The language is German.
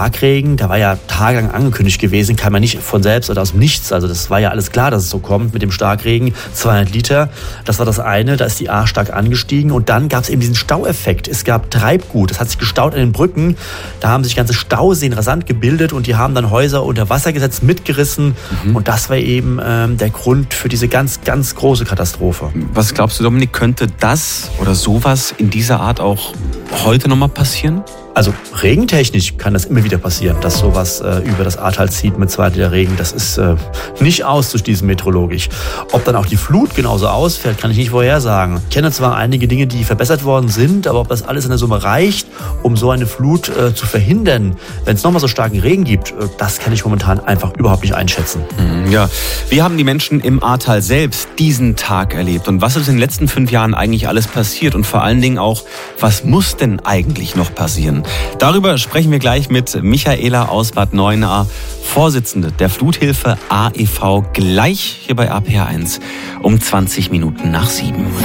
Starkregen, der war ja tagelang angekündigt gewesen, kam ja nicht von selbst oder aus dem Nichts. Also das war ja alles klar, dass es so kommt mit dem Starkregen, 200 Liter. Das war das eine, da ist die A stark angestiegen. Und dann gab es eben diesen Staueffekt. Es gab Treibgut, das hat sich gestaut an den Brücken. Da haben sich ganze Stauseen rasant gebildet und die haben dann Häuser unter Wasser gesetzt, mitgerissen. Und das war eben der Grund für diese ganz, ganz große Katastrophe. Was glaubst du, Dominik, könnte das oder sowas in dieser Art auch heute nochmal passieren? Also regentechnisch kann das immer wieder passieren, dass sowas über das Ahrtal zieht mit 2 Liter Regen. Das ist nicht auszuschließen meteorologisch. Ob dann auch die Flut genauso ausfällt, kann ich nicht vorhersagen. Ich kenne zwar einige Dinge, die verbessert worden sind, aber ob das alles in der Summe reicht, um so eine Flut zu verhindern, wenn es nochmal so starken Regen gibt, das kann ich momentan einfach überhaupt nicht einschätzen. Ja, wie haben die Menschen im Ahrtal selbst diesen Tag erlebt? Und was ist in den letzten 5 Jahren eigentlich alles passiert? Und vor allen Dingen auch, was muss denn eigentlich noch passieren? Darüber sprechen wir gleich mit Michaela aus Bad Neuenahr, Vorsitzende der Fluthilfe Ahr e.V., gleich hier bei RPR1 um 20 Minuten nach 7.